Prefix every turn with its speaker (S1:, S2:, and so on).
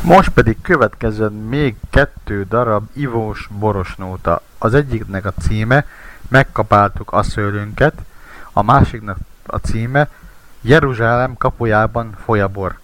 S1: Most pedig következzen még 2 darab ivós borosnóta. Az egyiknek a címe Megkapáltuk a szőlőnket, a másiknak a címe Jeruzsálem kapujában foly a bor.